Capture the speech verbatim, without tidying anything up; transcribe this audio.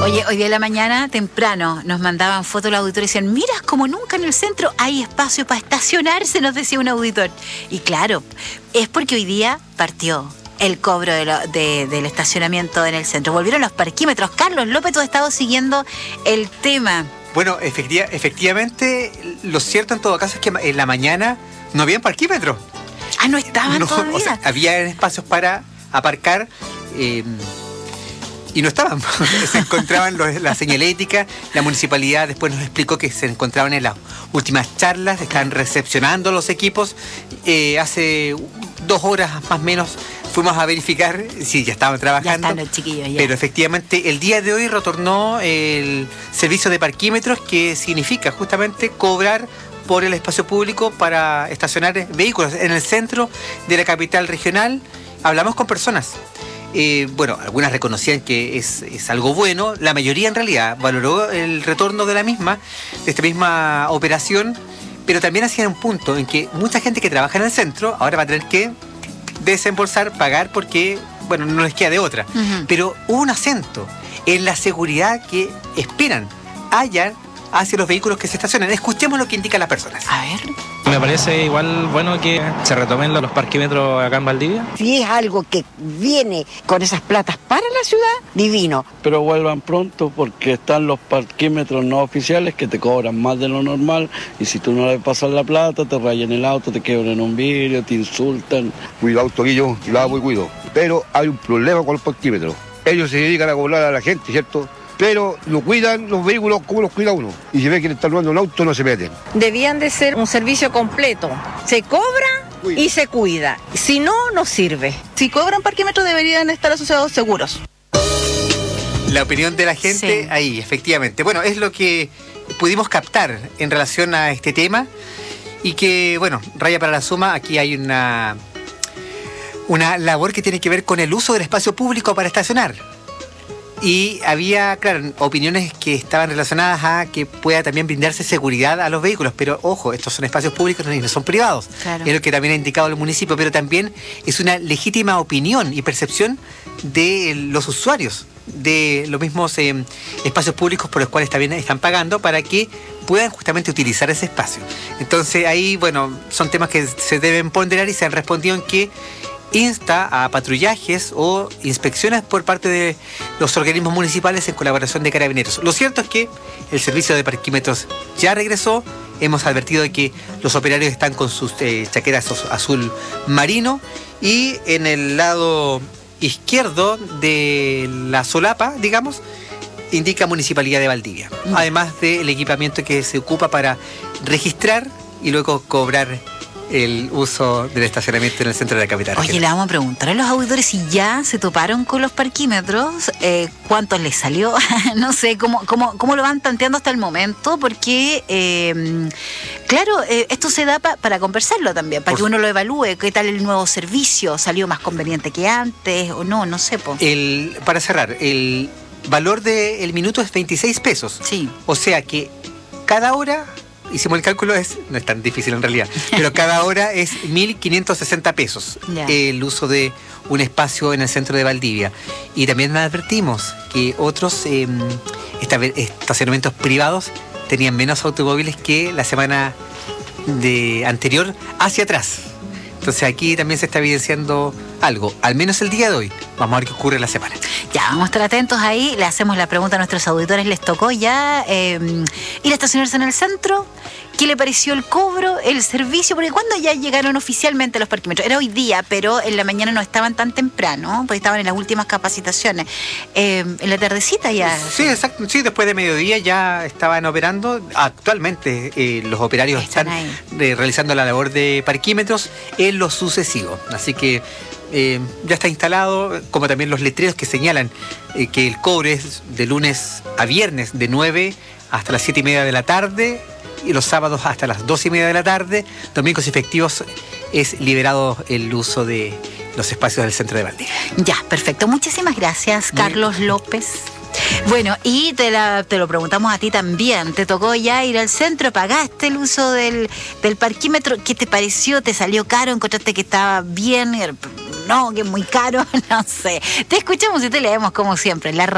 Oye, hoy día de la mañana, temprano, nos mandaban fotos los auditores y decían, mira, como nunca en el centro hay espacio para estacionarse, nos decía un auditor. Y claro, es porque hoy día partió el cobro de lo, de, del estacionamiento en el centro. Volvieron los parquímetros. Carlos López, tú has estado siguiendo el tema. Bueno, efectiva, efectivamente, lo cierto en todo caso es que en la mañana no había parquímetros. Ah, no estaban no, todavía. O sea, había espacios para aparcar eh, y no estaban. Se encontraban los, la señalética. La municipalidad después nos explicó que se encontraban en las últimas charlas, están recepcionando los equipos. Eh, hace dos horas más o menos fuimos a verificar si ya estaban trabajando. Ya están los chiquillos, ya. Pero efectivamente el día de hoy retornó el servicio de parquímetros, que significa justamente cobrar por el espacio público para estacionar vehículos en el centro de la capital regional. Hablamos con personas. Eh, bueno, algunas reconocían que es, es algo bueno. La mayoría en realidad valoró el retorno de la misma, de esta misma operación, pero también hacían un punto en que mucha gente que trabaja en el centro ahora va a tener que desembolsar, pagar, porque, bueno, no les queda de otra. Uh-huh. Pero hubo un acento en la seguridad que esperan haya hacia los vehículos que se estacionan. Escuchemos lo que indican las personas. A ver. Me parece igual bueno que se retomen los parquímetros acá en Valdivia. Si es algo que viene con esas platas para la ciudad, divino. Pero vuelvan pronto, porque están los parquímetros no oficiales que te cobran más de lo normal, y si tú no le pasas la plata, te rayan el auto, te quiebran un vidrio, te insultan. Cuidado, Toquillo, lo hago y cuido. Pero hay un problema con los parquímetros. Ellos se dedican a cobrar a la gente, ¿cierto? Pero no cuidan los vehículos como los cuida uno. Y si ve que le están robando un auto, no se meten. Debían de ser un servicio completo. Se cobra cuida. Y se cuida. Si no, no sirve. Si cobran parquímetros, deberían estar asociados seguros. La opinión de la gente, sí. Ahí, efectivamente. Bueno, es lo que pudimos captar en relación a este tema. Y que, bueno, raya para la suma, aquí hay una, una labor que tiene que ver con el uso del espacio público para estacionar. Y había, claro, opiniones que estaban relacionadas a que pueda también brindarse seguridad a los vehículos, pero ojo, estos son espacios públicos y no son privados. Claro. Es lo que también ha indicado el municipio, pero también es una legítima opinión y percepción de los usuarios de los mismos eh, espacios públicos por los cuales también están pagando para que puedan justamente utilizar ese espacio. Entonces ahí, bueno, son temas que se deben ponderar y se han respondido en que insta a patrullajes o inspecciones por parte de los organismos municipales en colaboración de Carabineros. Lo cierto es que el servicio de parquímetros ya regresó. Hemos advertido de que los operarios están con sus eh, chaquetas azul marino, y en el lado izquierdo de la solapa, digamos, indica Municipalidad de Valdivia. Mm. Además del equipamiento que se ocupa para registrar y luego cobrar el uso del estacionamiento en el centro de la capital. Oye, le vamos a preguntar a los auditores si ya se toparon con los parquímetros, eh, cuántos les salió, no sé, cómo, cómo, cómo lo van tanteando hasta el momento, porque, eh, claro, eh, esto se da pa, para conversarlo también, para Por... que uno lo evalúe, qué tal el nuevo servicio, salió más conveniente que antes o no, no sé. Po. El, para cerrar, el valor del minuto es veintiséis pesos. Sí. O sea que cada hora... Hicimos el cálculo, es no es tan difícil en realidad, pero cada hora es mil quinientos sesenta pesos yeah. el uso de un espacio en el centro de Valdivia. Y también advertimos que otros eh, estacionamientos privados tenían menos automóviles que la semana de anterior hacia atrás. Entonces aquí también se está evidenciando algo, al menos el día de hoy. Vamos a ver qué ocurre en la semana. Ya, vamos a estar atentos ahí. Le hacemos la pregunta a nuestros auditores. ¿Les tocó ya eh, ir a estacionarse en el centro? ¿Qué le pareció el cobro, el servicio? Porque ¿cuándo ya llegaron oficialmente los parquímetros? Era hoy día, pero en la mañana no estaban tan temprano, porque estaban en las últimas capacitaciones. Eh, en la tardecita ya... Sí, exacto. Sí, después de mediodía ya estaban operando. Actualmente eh, los operarios están, están eh, realizando la labor de parquímetros en lo sucesivo. Así que eh, ya está instalado, como también los letreros que señalan eh, que el cobro es de lunes a viernes de nueve hasta las siete y media de la tarde, y los sábados hasta las dos y media de la tarde. Domingos y festivos es liberado el uso de los espacios del centro de Valdivia. Ya, perfecto. Muchísimas gracias, Carlos López. Bueno, y te, la, te lo preguntamos a ti también. ¿Te tocó ya ir al centro? ¿Pagaste el uso del, del parquímetro? ¿Qué te pareció? ¿Te salió caro? ¿Encontraste que estaba bien? No, que es muy caro. No sé. Te escuchamos y te leemos como siempre en la